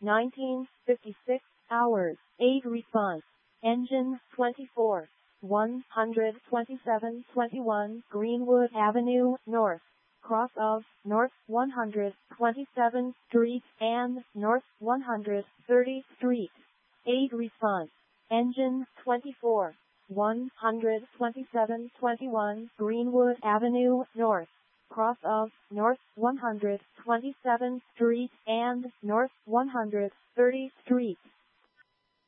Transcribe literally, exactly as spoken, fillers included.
nineteen fifty-six hours, eight response. Engine twenty-four, one twenty-seven twenty-one Greenwood Avenue North, cross of North one hundred twenty-seventh Street and North one hundred thirtieth Street. eight response. Engine twenty-four, one twenty-seven twenty-one Greenwood Avenue North, cross of North one hundred twenty-seventh Street and North one hundred thirtieth Street.